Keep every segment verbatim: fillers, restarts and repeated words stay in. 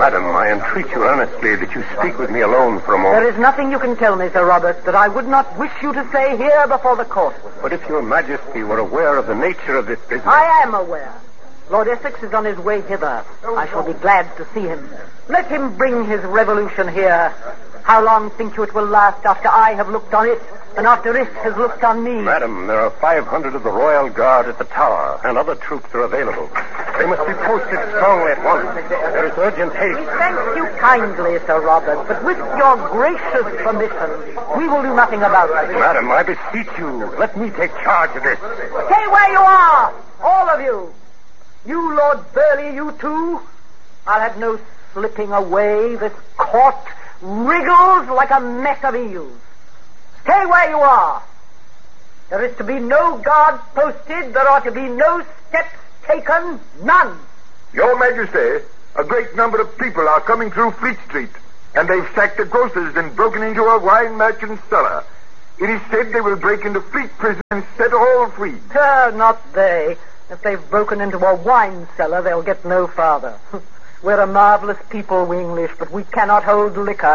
Madam, I entreat you earnestly that you speak with me alone for a moment. There is nothing you can tell me, Sir Robert, that I would not wish you to say here before the court. But if your Majesty were aware of the nature of this business... I am aware. Lord Essex is on his way hither. I shall be glad to see him. Let him bring his revolution here. How long think you it will last after I have looked on it and after it has looked on me? Madam, there are five hundred of the Royal Guard at the Tower, and other troops are available. They must be posted strongly at once. There is urgent haste. We thank you kindly, Sir Robert, but with your gracious permission, we will do nothing about it. Madam, I beseech you, let me take charge of this. Stay where you are, all of you. You, Lord Burleigh, you too. I'll have no slipping away. This court wriggles like a mess of eels. Stay where you are. There is to be no guard posted. There are to be no steps taken. None. Your Majesty, a great number of people are coming through Fleet Street, and they've sacked the grocers and broken into a wine merchant's cellar. It is said they will break into Fleet Prison and set all free. Uh, not they. If they've broken into a wine cellar, they'll get no farther. We're a marvelous people, we English, but we cannot hold liquor.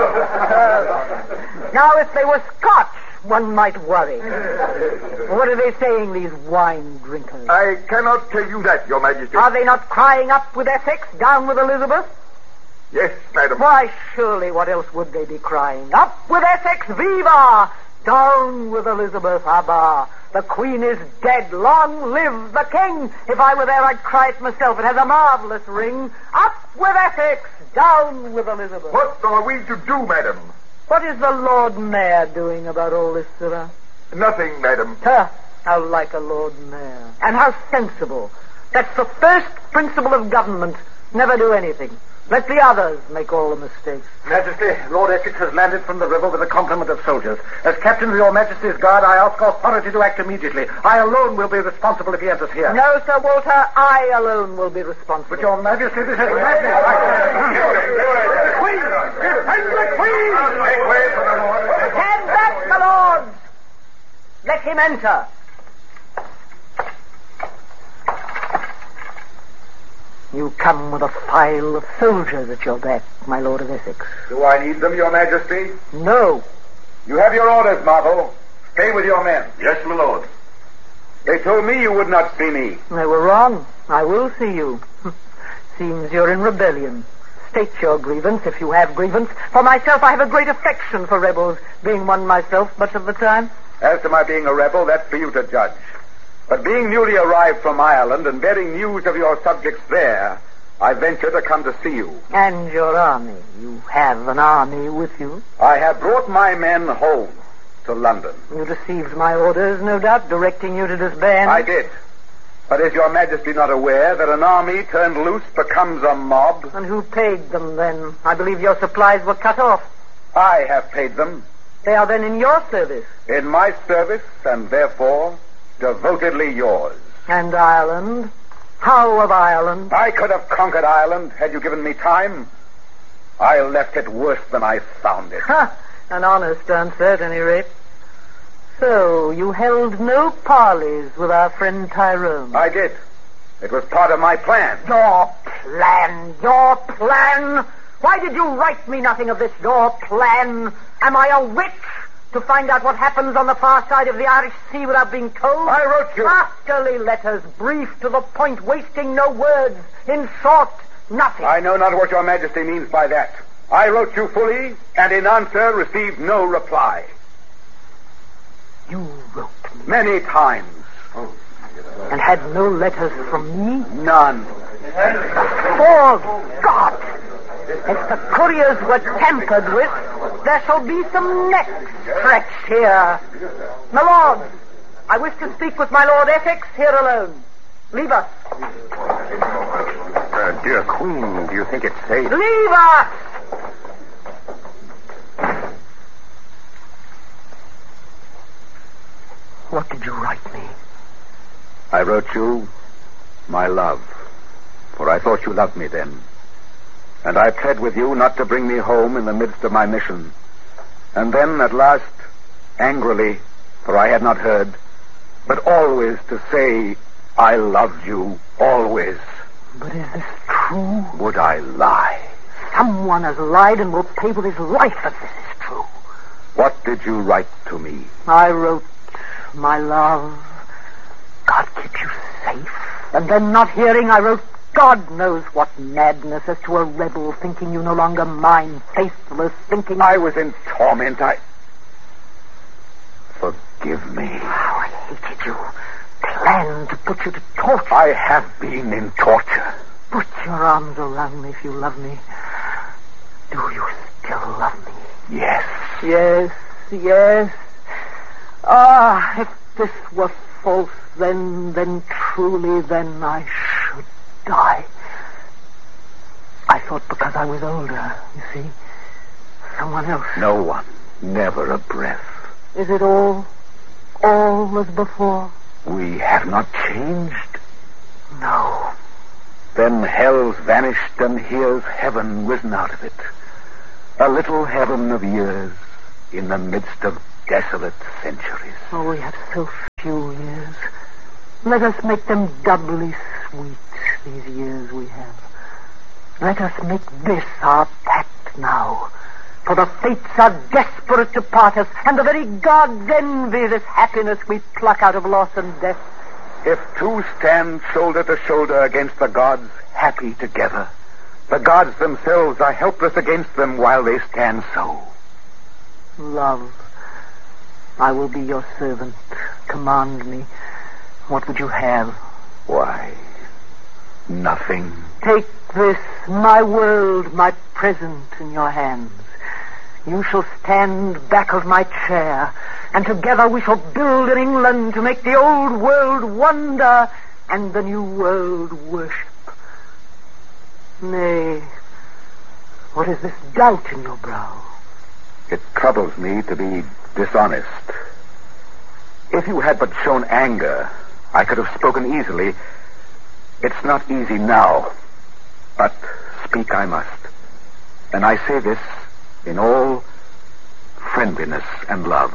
Uh, now, if they were Scotch, one might worry. What are they saying, these wine drinkers? I cannot tell you that, Your Majesty. Are they not crying up with Essex, down with Elizabeth? Yes, madam. Why, surely, what else would they be crying? Up with Essex, viva! Down with Elizabeth, abba! The Queen is dead. Long live the King. If I were there, I'd cry it myself. It has a marvelous ring. Up with Essex. Down with Elizabeth. What are we to do, madam? What is the Lord Mayor doing about all this, sirrah? Nothing, madam. Huh, how like a Lord Mayor. And how sensible. That's the first principle of government. Never do anything. Let the others make all the mistakes. Majesty, Lord Essex has landed from the river with a complement of soldiers. As captain of your Majesty's guard, I ask authority to act immediately. I alone will be responsible if he enters here. No, Sir Walter, I alone will be responsible. But your Majesty, this is madness. The Queen! Defend the Queen! Make way for the Lord. Stand back, my lords! Let him enter. You come with a file of soldiers at your back, my Lord of Essex. Do I need them, Your Majesty? No. You have your orders, Marvel. Stay with your men. Yes, my lord. They told me you would not see me. They were wrong. I will see you. Seems you're in rebellion. State your grievance, if you have grievance. For myself, I have a great affection for rebels, being one myself much of the time. As to my being a rebel, that's for you to judge. But being newly arrived from Ireland and bearing news of your subjects there, I venture to come to see you. And your army. You have an army with you. I have brought my men home to London. You received my orders, no doubt, directing you to disband. I did. But is your Majesty not aware that an army turned loose becomes a mob? And who paid them, then? I believe your supplies were cut off. I have paid them. They are then in your service. In my service, and therefore devotedly yours. And Ireland? How of Ireland? I could have conquered Ireland had you given me time. I left it worse than I found it. Ha! An honest answer, at any rate. So, you held no parleys with our friend Tyrone? I did. It was part of my plan. Your plan? Your plan? Why did you write me nothing of this? Your plan? Am I a witch? To find out what happens on the far side of the Irish Sea without being told? I wrote you. Masterly letters, brief to the point, wasting no words. In short, nothing. I know not what your Majesty means by that. I wrote you fully, and in answer received no reply. You wrote me? Many times. Oh. And had no letters from me? None. For God! If the couriers were tampered with, there shall be some necks stretched here. My lord, I wish to speak with my Lord Essex here alone. Leave us. Uh, dear Queen, do you think it's safe? Leave us! What did you write me? I wrote you my love, for I thought you loved me then. And I pled with you not to bring me home in the midst of my mission. And then, at last, angrily, for I had not heard, but always to say, I loved you, always. But is this true? Would I lie? Someone has lied and will pay with his life if this is true. What did you write to me? I wrote, my love, God keep you safe. And then, not hearing, I wrote, God knows what madness, as to a rebel, thinking you no longer mine, faithless, thinking... I was in torment. I... Forgive me. How I hated you. Planned to put you to torture. I have been in torture. Put your arms around me if you love me. Do you still love me? Yes. Yes, yes. Ah, if this were false, then, then truly, then I should die. I thought because I was older, you see. Someone else. No one. Never a breath. Is it all, all as before? We have not changed. No. Then hell's vanished and here's heaven risen out of it. A little heaven of years in the midst of desolate centuries. Oh, we have so few years. Let us make them doubly sweet, these years we have. Let us make this our pact now. For the fates are desperate to part us, and the very gods envy this happiness we pluck out of loss and death. If two stand shoulder to shoulder against the gods, happy together, the gods themselves are helpless against them while they stand so. Love, I will be your servant. Command me. What would you have? Why, nothing. Take this, my world, my present, in your hands. You shall stand back of my chair, and together we shall build an England to make the old world wonder and the new world worship. Nay, what is this doubt in your brow? It troubles me to be dishonest. If you had but shown anger, I could have spoken easily. It's not easy now, but speak I must. And I say this in all friendliness and love.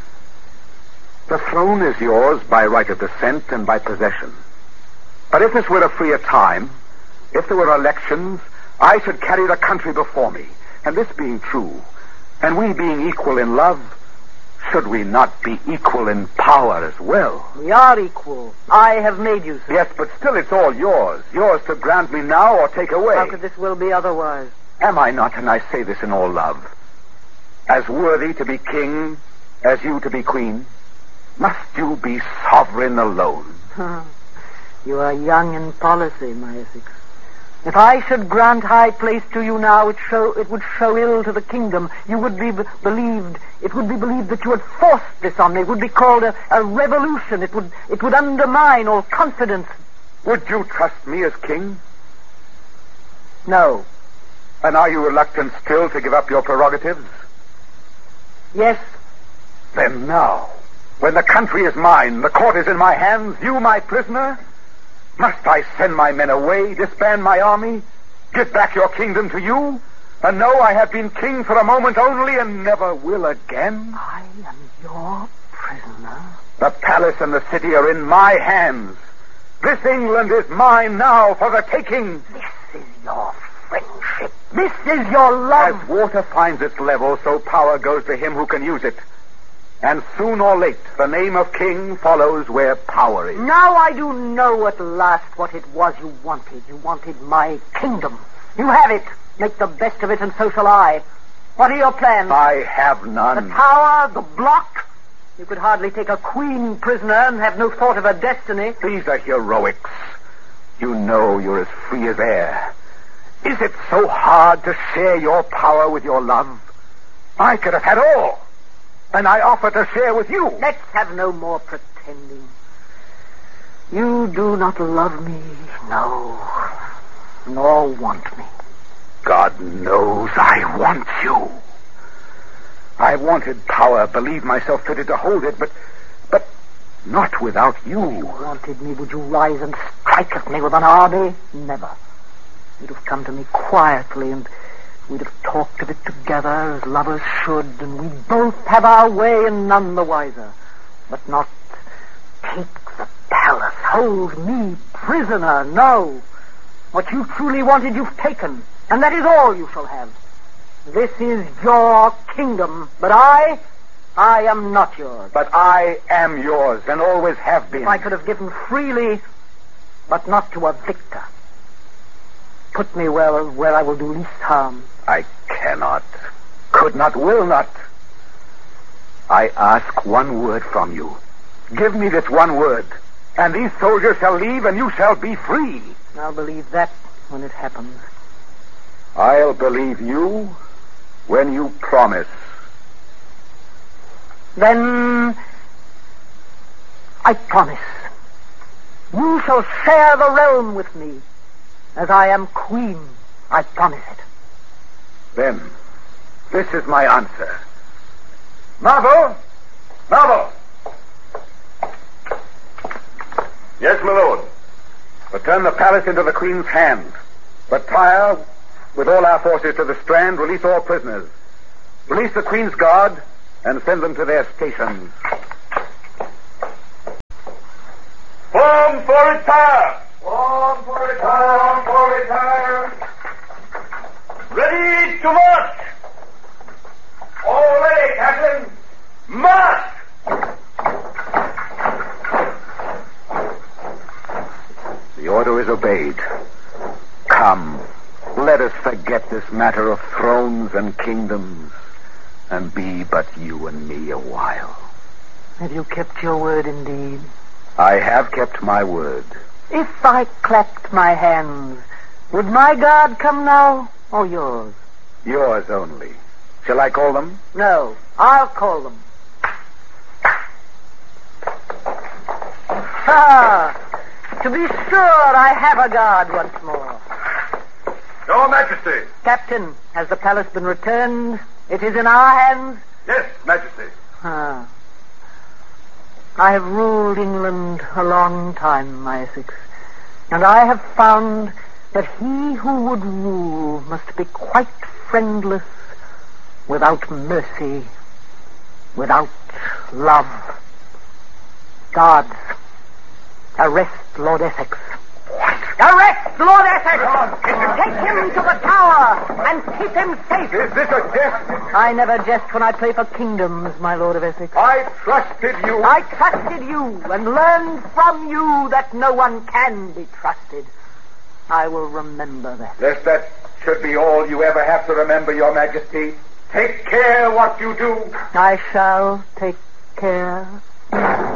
The throne is yours by right of descent and by possession. But if this were a freer time, if there were elections, I should carry the country before me. And this being true, and we being equal in love, should we not be equal in power as well? We are equal. I have made you so. Yes, but still it's all yours. Yours to grant me now or take away. How could this will be otherwise? Am I not, and I say this in all love, as worthy to be king as you to be queen? Must you be sovereign alone? You are young in policy, my Essex. If I should grant high place to you now, it show it would show ill to the kingdom. You would be b- believed. It would be believed that you had forced this on me. It would be called a, a revolution. It would it would undermine all confidence. Would you trust me as king? No. And are you reluctant still to give up your prerogatives? Yes. Then now, when the country is mine, the court is in my hands, you my prisoner, must I send my men away, disband my army, give back your kingdom to you, and know I have been king for a moment only and never will again? I am your prisoner. The palace and the city are in my hands. This England is mine now for the taking. This is your friendship. This is your love. As water finds its level, so power goes to him who can use it. And soon or late, the name of king follows where power is. Now I do know at last what it was you wanted. You wanted my kingdom. You have it. Make the best of it, and so shall I. What are your plans? I have none. The tower, the block. You could hardly take a queen prisoner and have no thought of her destiny. These are heroics. You know you're as free as air. Is it so hard to share your power with your love? I could have had all. And I offer to share with you. Let's have no more pretending. You do not love me, no, nor want me. God knows I want you. I wanted power, believed myself fitted to hold it, but, but not without you. If you wanted me, would you rise and strike at me with an army? Never. You'd have come to me quietly, and we'd have talked of it together as lovers should, and we'd both have our way and none the wiser. But not take the palace, hold me prisoner. No. What you truly wanted, you've taken. And that is all you shall have. This is your kingdom, but I, I am not yours. But I am yours, and always have been. If I could have given freely, but not to a victor. Put me where, where I will do least harm. I cannot, could not, will not. I ask one word from you. Give me this one word, and these soldiers shall leave, and you shall be free. I'll believe that when it happens. I'll believe you when you promise. Then I promise. You shall share the realm with me. As I am queen, I promise it. Then, this is my answer. Marvel! Marvel! Yes, my lord. Return the palace into the queen's hand. Retire with all our forces to the Strand. Release all prisoners. Release the queen's guard and send them to their stations. Form for retire! Form for retire! Form for retire! Ready to march! All ready, Captain! March! The order is obeyed. Come, let us forget this matter of thrones and kingdoms and be but you and me a while. Have you kept your word indeed? I have kept my word. If I clapped my hands, would my guard come now, or yours? Yours only. Shall I call them? No, I'll call them. Ah, to be sure I have a guard once more. Your Majesty. Captain, has the palace been returned? It is in our hands? Yes, Majesty. Ah. I have ruled England a long time, my Essex, and I have found that he who would rule must be quite friendless, without mercy, without love. Guards, arrest Lord Essex. What? Arrest Lord Essex! Take him to the Tower and keep him safe. Is this a jest? I never jest when I play for kingdoms, my Lord of Essex. I trusted you. I trusted you and learned from you that no one can be trusted. I will remember that. Lest that should be all you ever have to remember, Your Majesty. Take care what you do. I shall take care.